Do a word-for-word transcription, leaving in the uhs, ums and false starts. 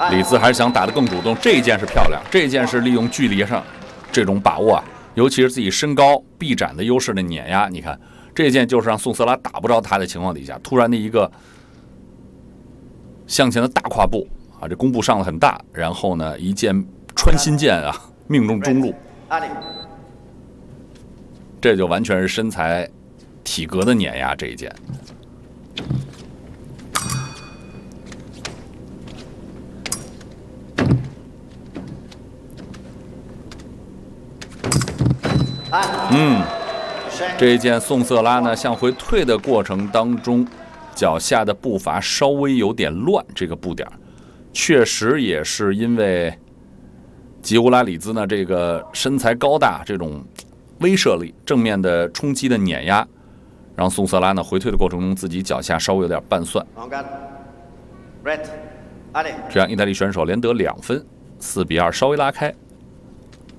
李兹还是想打得更主动，这一箭是漂亮，这一箭是利用距离上这种把握啊，尤其是自己身高臂展的优势的碾压。你看这一箭就是让宋瑟拉打不着他的情况底下，突然的一个向前的大跨步啊，这弓步上的很大，然后呢一箭穿心箭啊，命中中路，这就完全是身材体格的碾压这一箭。嗯，这一箭宋瑟拉呢向回退的过程当中，脚下的步伐稍微有点乱，这个步点确实也是因为吉乌拉里兹呢这个身材高大，这种威慑力、正面的冲击的碾压，让宋瑟拉呢回退的过程中自己脚下稍微有点半算。这样意大利选手连得两分，四比二稍微拉开。